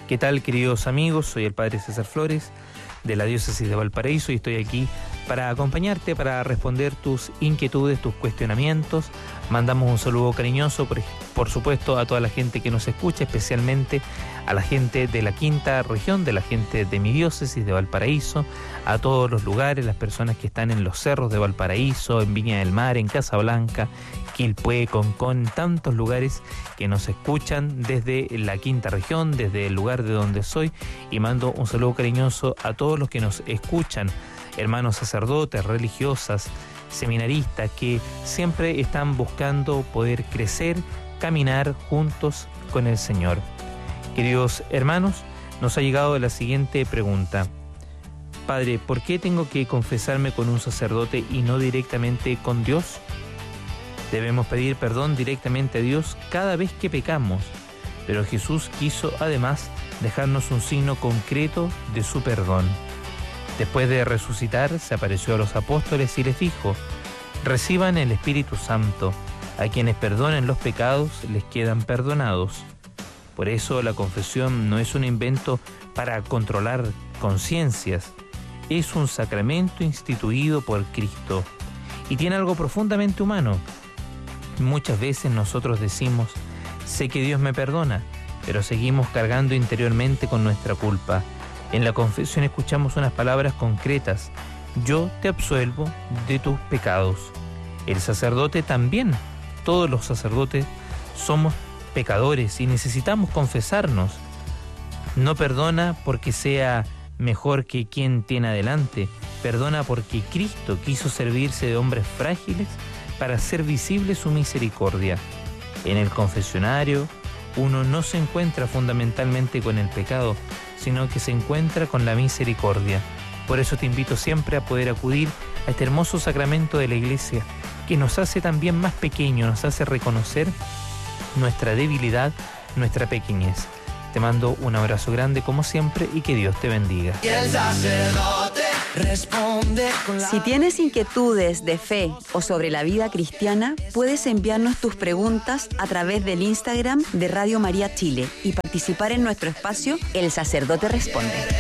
¿Qué tal, queridos amigos? Soy el Padre César Flores de la Diócesis de Valparaíso y estoy aquí para acompañarte, para responder tus inquietudes, tus cuestionamientos. Mandamos un saludo cariñoso, por supuesto, a toda la gente que nos escucha, especialmente a la gente de la quinta región, de la gente de mi diócesis de Valparaíso, a todos los lugares, las personas que están en los cerros de Valparaíso, en Viña del Mar, en Casablanca, Quilpué, Concón, tantos lugares que nos escuchan desde la quinta región, desde el lugar de donde soy, y mando un saludo cariñoso a todos los que nos escuchan, hermanos sacerdotes, religiosas, seminaristas, que siempre están buscando poder crecer, caminar juntos con el Señor. Queridos hermanos, nos ha llegado la siguiente pregunta. Padre, ¿por qué tengo que confesarme con un sacerdote y no directamente con Dios? Debemos pedir perdón directamente a Dios cada vez que pecamos, pero Jesús quiso además dejarnos un signo concreto de su perdón. Después de resucitar, se apareció a los apóstoles y les dijo: reciban el Espíritu Santo, a quienes perdonen los pecados les quedan perdonados. Por eso la confesión no es un invento para controlar conciencias, es un sacramento instituido por Cristo y tiene algo profundamente humano. Muchas veces nosotros decimos: sé que Dios me perdona, pero seguimos cargando interiormente con nuestra culpa. En la confesión escuchamos unas palabras concretas: yo te absuelvo de tus pecados. El sacerdote también, todos los sacerdotes somos pecadores y necesitamos confesarnos. No perdona porque sea mejor que quien tiene adelante, perdona porque Cristo quiso servirse de hombres frágiles para hacer visible su misericordia. En el confesionario, uno no se encuentra fundamentalmente con el pecado, sino que se encuentra con la misericordia. Por eso te invito siempre a poder acudir a este hermoso sacramento de la Iglesia, que nos hace también más pequeños, nos hace reconocer nuestra debilidad, nuestra pequeñez. Te mando un abrazo grande como siempre y que Dios te bendiga. Y el sacerdote responde con la... Si tienes inquietudes de fe o sobre la vida cristiana, puedes enviarnos tus preguntas a través del Instagram de Radio María Chile y participar en nuestro espacio El Sacerdote Responde.